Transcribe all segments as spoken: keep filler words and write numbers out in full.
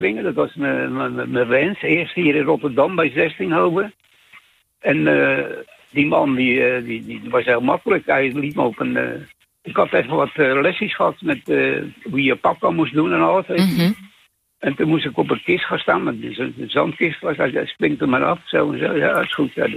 springen. Dat was mijn, mijn, mijn wens. Eerst hier in Rotterdam bij zestienhoven. En uh, die man die, uh, die, die was heel makkelijk. Hij liet me op een... Uh, ik had even wat uh, lesjes gehad met uh, hoe je pakka moest doen en alles. Mm-hmm. En toen moest ik op een kist gaan staan. Met een zandkist was. Hij springt er maar af. Zo en zo. Ja, dat is goed. Ja.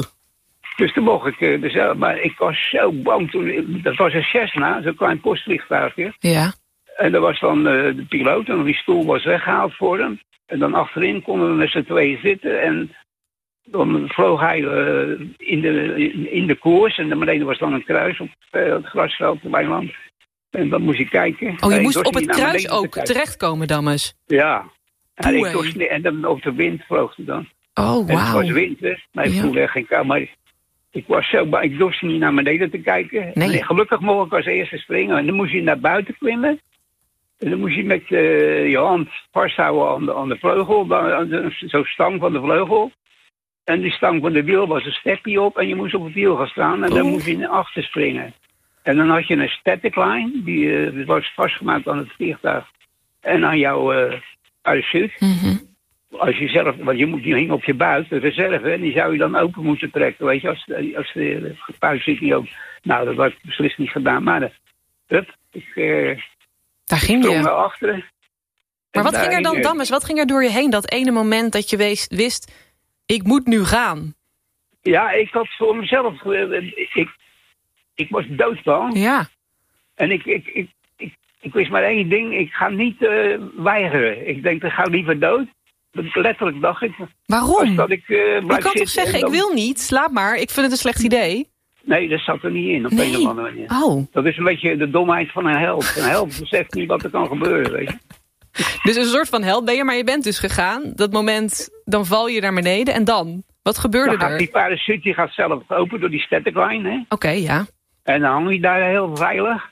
Dus toen mocht ik... Uh, dus, uh, maar ik was zo bang toen. Dat was een Cessna, zo'n klein postvliegtuigje. Ja. En er was dan uh, de piloot en die stoel was weggehaald voor hem. En dan achterin konden we met z'n tweeën zitten. En dan vloog hij uh, in, de, in, in de koers. En beneden was dan een kruis op uh, het grasveld bij land. En dan moest je kijken. Oh, je nee, moest op het kruis te ook terechtkomen, Dames? Ja. En, Doe, ik was, en dan op de wind vloog hij dan. Oh, wauw. En het was winter. Maar ik ja. voelde echt geen kou. Maar ik was zo bang. Ik dorst niet naar beneden te kijken. Nee. En gelukkig mocht ik als eerste springen. En dan moest je naar buiten klimmen. En dan moest je met uh, je hand vasthouden aan de, aan de vleugel. Zo'n stang van de vleugel. En die stang van de wiel was een stepje op. En je moest op het wiel gaan staan. En oh. dan moest je naar achter springen. En dan had je een static line. Die uh, was vastgemaakt aan het vliegtuig. En aan jouw uh, parachute. Mm-hmm. Als je zelf, want je, moet, je hing op je buik, de reserve. En die zou je dan open moeten trekken. Weet je, als, als de parachute niet open. Nou, dat had ik beslist niet gedaan. Maar uh, hup, ik... Uh, Daar ging je. naar achteren. Maar wat ging er dan, Dames, wat ging er door je heen dat ene moment dat je wees, wist, ik moet nu gaan? Ja, ik had voor mezelf, ik, ik was doodsbang. Ja. En ik, ik, ik, ik, ik wist maar één ding, ik ga niet uh, weigeren. Ik denk, ik ga liever dood. Letterlijk dacht ik. Waarom? Dat ik, uh, je kan toch zeggen, dan... ik wil niet, slaap maar, ik vind het een slecht idee. Nee, dat zat er niet in op nee. een of andere manier. Oh. Dat is een beetje de domheid van een held. Een held beseft niet wat er kan gebeuren, weet je. Dus een soort van held ben je, maar je bent dus gegaan. Dat moment, dan val je naar beneden en dan? Wat gebeurde dan er? Die parachute gaat zelf open door die static line, hè. Oké, okay, ja. En dan hang je daar heel veilig.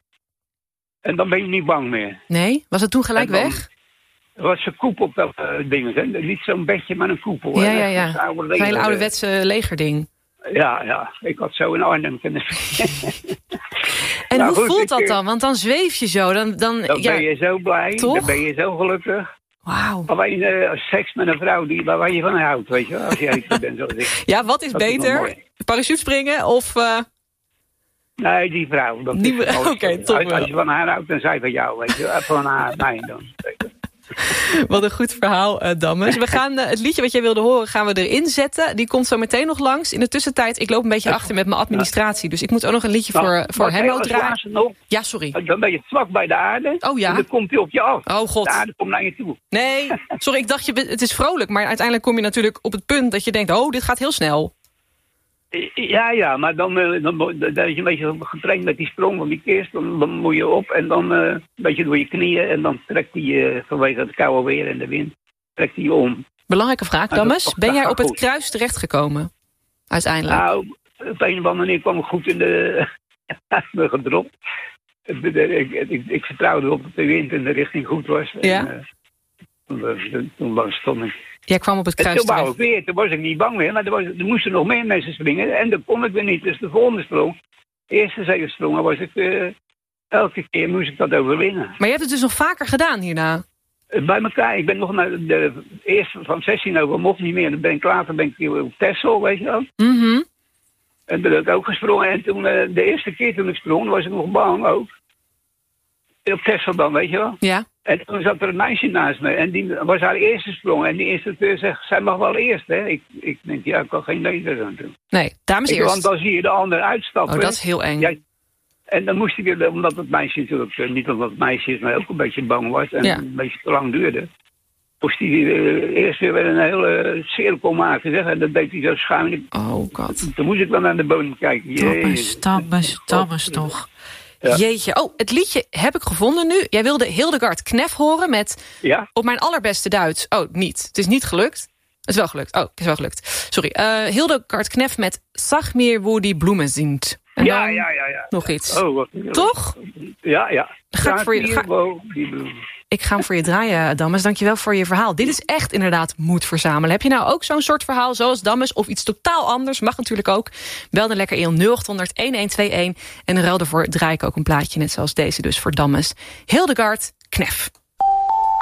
En dan ben je niet bang meer. Nee? Was het toen gelijk dan, weg? Er was een koepel op dat uh, ding, hè. Niet zo'n bedje, maar een koepel. Ja, hè. ja, ja. Een hele ouderwetse legerding. Ja, ja. Ik had zo in Arnhem kunnen... En nou, hoe goed, voelt dat ik, dan? Want dan zweef je zo. Dan, dan, dan ja, ben je zo blij. toch? Dan ben je zo gelukkig. Wauw. Alleen uh, seks met een vrouw die, waar je van houdt, weet je wel. Als jij niet bent zoals ik. Ja, wat is dat beter? Is parachute springen of... Uh... Nee, die vrouw. Oké, okay, top als, als je van haar houdt, dan zij van jou, weet je. Van haar, mij dan. Weet je. Wat een goed verhaal, uh, Dames. We gaan uh, het liedje wat jij wilde horen, gaan we erin zetten. Die komt zo meteen nog langs. In de tussentijd, ik loop een beetje achter met mijn administratie. Dus ik moet ook nog een liedje nou, voor, voor Hemmo draaien. Nog, ja, sorry. Dan ben je zwak bij de aarde. Oh ja. En dan komt hij op je af. Oh god. De aarde komt naar je toe. Nee, sorry, ik dacht, je, het is vrolijk. Maar uiteindelijk kom je natuurlijk op het punt dat je denkt, oh, dit gaat heel snel. Ja, ja, maar dan, dan, dan, dan is je een beetje getraind met die sprong van die kist. Dan, dan moet je op en dan uh, een beetje door je knieën. En dan trekt hij uh, vanwege het koude weer en de wind, trekt hij om. Belangrijke vraag, Dames. Ben jij op het kruis terechtgekomen? Uiteindelijk. Nou, op een of andere manier kwam ik goed in de... me gedropt. Ik, ik, ik vertrouwde op dat de wind in de richting goed was. Ja. En, uh, toen, toen stond ik... Jij kwam op het kruis toen wou ik weer, toen was ik niet bang meer, maar er, was, er moesten nog meer mensen springen en dan kon ik weer niet. Dus de volgende sprong, de eerste zeven sprongen, was ik, uh, elke keer moest ik dat overwinnen. Maar je hebt het dus nog vaker gedaan hierna? Uh, bij elkaar, ik ben nog naar de, de eerste van zestien over, mocht niet meer, dan ben ik later ben ik op Texel, weet je wel. Mm-hmm. En toen heb ik ook gesprongen en toen, uh, de eerste keer toen ik sprong, was ik nog bang ook. Op Texel dan, weet je wel. Ja. En toen zat er een meisje naast me en die was haar eerste sprong. En die instructeur zegt, zij mag wel eerst, hè. Ik, ik denk, ja, ik kan geen nee aan doen. Nee, dames eerst. Want dan zie je de ander uitstappen. Oh, dat is heel eng. Ja, en dan moest ik weer, omdat het meisje natuurlijk, niet omdat het meisje is, maar ook een beetje bang was. En ja. een beetje te lang duurde. Moest hij uh, eerst weer een hele cirkel maken, zeg. En dat deed hij zo schuin. Oh, god. Toen moest ik dan naar de bodem kijken. Dames, dames, dames toch. Ja. Jeetje. Oh, het liedje heb ik gevonden nu. Jij wilde Hildegard Knef horen met... Ja? Op mijn allerbeste Duits. Oh, niet. Het is niet gelukt. Het is wel gelukt. Oh, het is wel gelukt. Sorry. Uh, Hildegard Knef met Sag mir wo die Blumen sind. En ja, ja, ja, ja. Nog iets. Oh, wat toch? Ja, ja. Ga ik, voor je, ga... ik ga hem voor je draaien, Dames. Dankjewel voor je verhaal. Dit is echt inderdaad moed verzamelen. Heb je nou ook zo'n soort verhaal zoals Dames of iets totaal anders? Mag natuurlijk ook. Bel dan lekker in nul acht honderd een een twee een. En in ruil daarvoor draai ik ook een plaatje net zoals deze dus voor Dames. Hildegard Knef.